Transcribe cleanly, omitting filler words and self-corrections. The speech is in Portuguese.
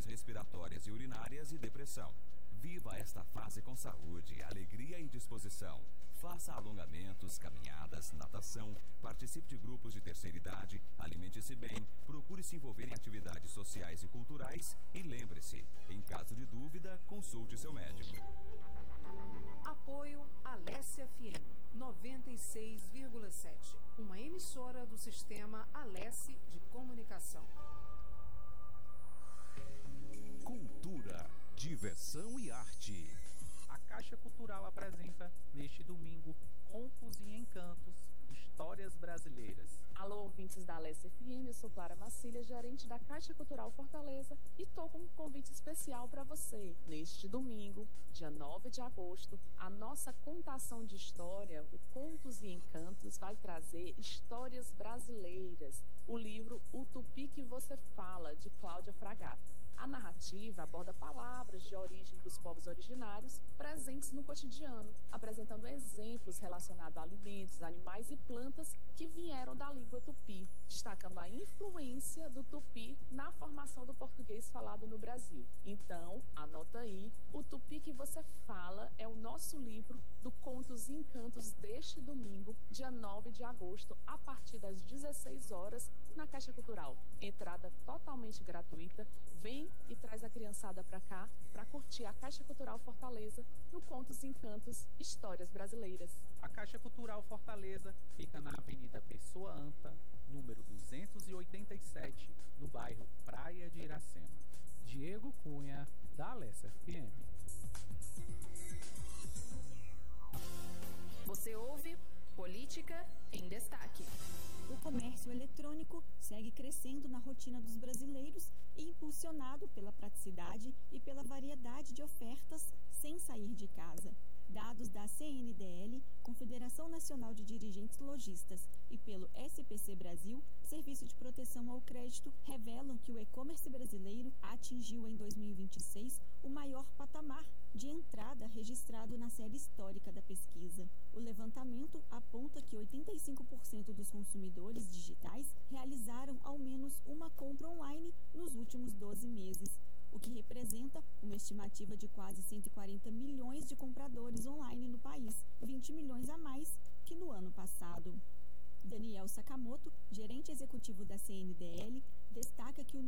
respiratórias e urinárias e depressão. Viva esta fase com saúde, alegria e disposição. Faça alongamentos, caminhadas, natação, participe de grupos de terceira idade, alimente-se bem, procure se envolver em atividades sociais e culturais e lembre-se, em caso de dúvida, consulte seu médico. Apoio Alesse FM 96,7, uma emissora do sistema Alesse de comunicação. Cultura, diversão e arte. A Caixa Cultural apresenta, neste domingo, Contos e Encantos, Histórias Brasileiras. Alô, ouvintes da Alesse FM, eu sou Clara Macília, gerente da Caixa Cultural Fortaleza, e estou com um convite especial para você. Neste domingo, dia 9 de agosto, a nossa contação de história, o Contos e Encantos, vai trazer histórias brasileiras. O livro O Tupi que Você Fala, de Cláudia Fragato. A narrativa aborda palavras de origem dos povos originários presentes no cotidiano, apresentando exemplos relacionados a alimentos, animais e plantas que vieram da língua tupi, destacando a influência do tupi na formação do português falado no Brasil. Então, anota aí, O Tupi que Você Fala é o nosso livro do Contos e Encantos deste domingo, dia 9 de agosto, a partir das 16 horas, na Caixa Cultural. Entrada totalmente gratuita. Vem e traz a criançada para cá para curtir a Caixa Cultural Fortaleza no Contos e Encantos, Histórias Brasileiras. A Caixa Cultural Fortaleza fica na Avenida Pessoa Anta, número 287, no bairro Praia de Iracema. Diego Cunha, da Alesse FM. Você ouve Política em Destaque. O comércio eletrônico segue crescendo na rotina dos brasileiros e impulsionado pela praticidade e pela variedade de ofertas sem sair de casa. Dados da CNDL, Confederação Nacional de Dirigentes Lojistas, e pelo SPC Brasil, Serviço de Proteção ao Crédito, revelam que o e-commerce brasileiro atingiu em 2026 o maior patamar de entrada registrado na série histórica da pesquisa. O levantamento aponta que 85% dos consumidores digitais realizaram ao menos uma compra online nos últimos 12 meses, o que representa uma estimativa de quase 140 milhões de compradores online no país, 20 milhões a mais que no ano passado. Daniel Sakamoto, gerente executivo da CNDL, destaca que o